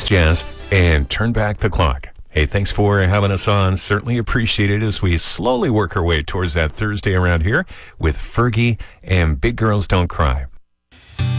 jazz, and turn back the clock. Hey, thanks for having us on. Certainly appreciate it as we slowly work our way towards that Thursday around here with Fergie and Big Girls Don't Cry.